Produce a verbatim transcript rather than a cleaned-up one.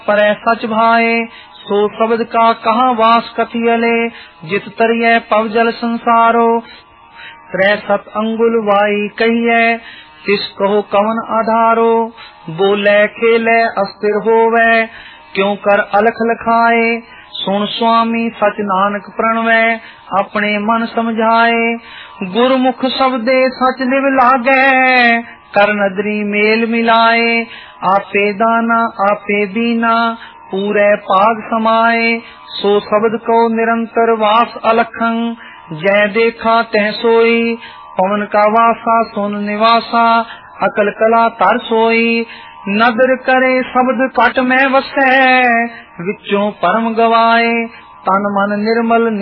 परै सच भाए सो शब्द का कहा वास कथियले जित तरिय पवजल संसारो त्रै सत अंगुल वाई कहिए तिस कहो कवन आधारो बोले खेले अस्थिर होवे क्यों कर अलख लखाए सुन स्वामी सच नानक प्रणवै अपने मन समझाए गुरमुख शब्दे सच निव लागे कर नदरी मेल मिलाए आपे दाना आपे दीना पूरे पाग समाए सो शब्द को निरंतर वास अलखं जय देखा तह सोई पवन का वासा सुन निवासा अकल कला तर सोई नदर करे शब्द कट में वसै विचों परम गवाए तन मन निर्मल